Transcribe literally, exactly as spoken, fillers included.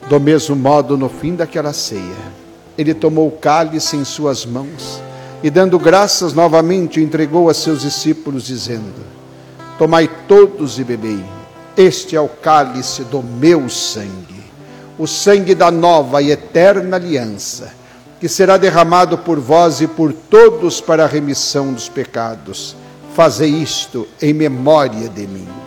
Do mesmo modo, no fim daquela ceia, ele tomou o cálice em suas mãos e, dando graças novamente, o entregou a seus discípulos, dizendo: tomai todos e bebei, este é o cálice do meu sangue, o sangue da nova e eterna aliança, que será derramado por vós e por todos para a remissão dos pecados. Fazei isto em memória de mim.